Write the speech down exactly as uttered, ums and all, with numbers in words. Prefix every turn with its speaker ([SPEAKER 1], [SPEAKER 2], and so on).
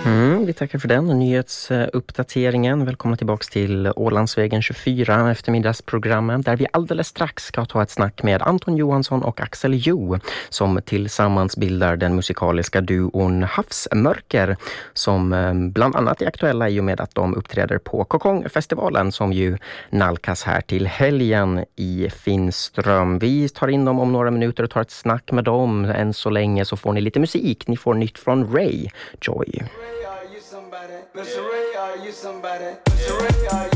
[SPEAKER 1] Mm, vi tackar för den nyhetsuppdateringen. Välkomna tillbaka till Ålandsvägen tjugofyra, eftermiddagsprogrammet, där vi alldeles strax ska ta ett snack med Anton Johansson och Axel Jo, som tillsammans bildar den musikaliska duon Havsmörker, som bland annat är aktuella i och med att de uppträder på Kokongfestivalen, som ju nalkas här till helgen i Finström. Vi tar in dem om några minuter och tar ett snack med dem. Än så länge så får ni lite musik. Ni får nytt från Ray Joy.
[SPEAKER 2] Mister Ray, are you somebody? Mister Ray, are you somebody? Mister Ray, are you